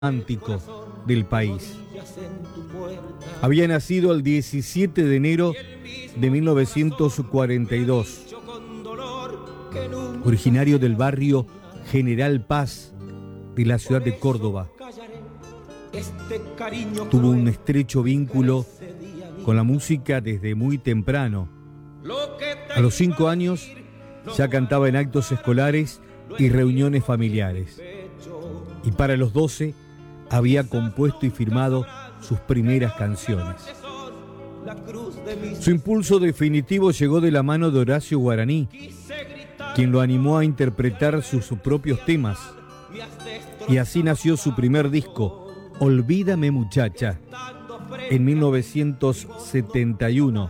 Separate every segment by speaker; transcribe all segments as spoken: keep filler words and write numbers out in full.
Speaker 1: romántico del país. Había nacido el diecisiete de enero de mil novecientos cuarenta y dos, originario del barrio General Paz de la ciudad de Córdoba. Tuvo un estrecho vínculo con la música desde muy temprano. A los cinco años ya cantaba en actos escolares y reuniones familiares. Y para los doce había compuesto y firmado sus primeras canciones. Su impulso definitivo llegó de la mano de Horacio Guaraní, quien lo animó a interpretar sus propios temas. Y así nació su primer disco, Olvídame Muchacha, en mil novecientos setenta y uno,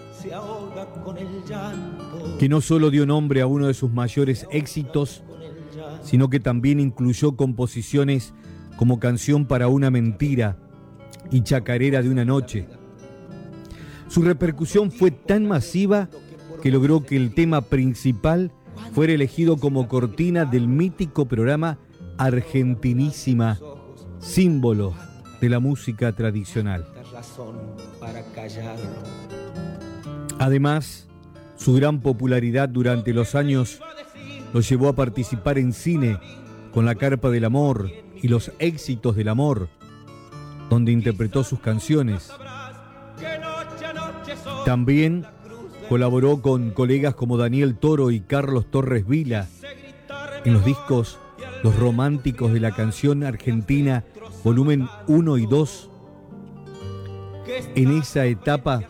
Speaker 1: que no solo dio nombre a uno de sus mayores éxitos, sino que también incluyó composiciones como Canción para una mentira y Chacarera de una noche. Su repercusión fue tan masiva que logró que el tema principal fuera elegido como cortina del mítico programa Argentinísima, símbolo de la música tradicional. Además, su gran popularidad durante los años lo llevó a participar en cine con La Carpa del Amor y Los Éxitos del Amor, donde interpretó sus canciones. También colaboró con colegas como Daniel Toro y Carlos Torres Vila en los discos Los Románticos de la Canción Argentina, volumen uno y dos. En esa etapa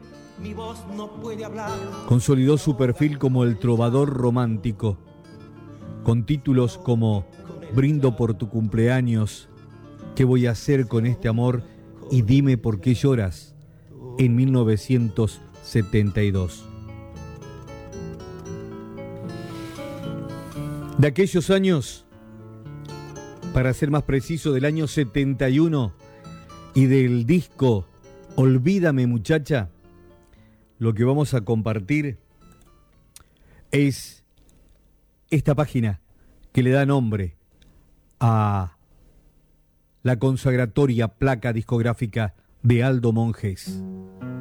Speaker 1: consolidó su perfil como el trovador romántico, con títulos como Brindo por tu cumpleaños, ¿Qué voy a hacer con este amor? Y Dime por qué lloras, en mil novecientos setenta y dos. De aquellos años, para ser más preciso, del año setenta y uno, y del disco Olvídame Muchacha, lo que vamos a compartir es esta página que le da nombre a la consagratoria placa discográfica de Aldo Monjes.